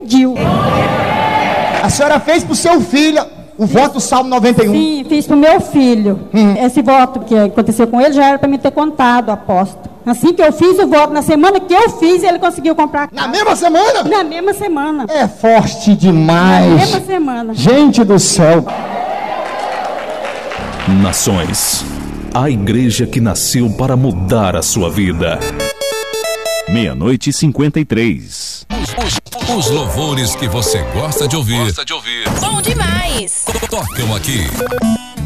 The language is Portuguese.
Dil. A senhora fez pro seu filho o voto do Salmo 91? Sim, fiz pro meu filho. Esse voto que aconteceu com ele já era para me ter contado, aposto. Assim que eu fiz o voto, na semana que eu fiz, ele conseguiu comprar a casa. Na mesma semana? Na mesma semana. É forte demais. Na mesma semana. Gente do céu. Nações. A igreja que nasceu para mudar a sua vida. 00:53. Os louvores que você gosta de ouvir. Bom demais. Tocam aqui.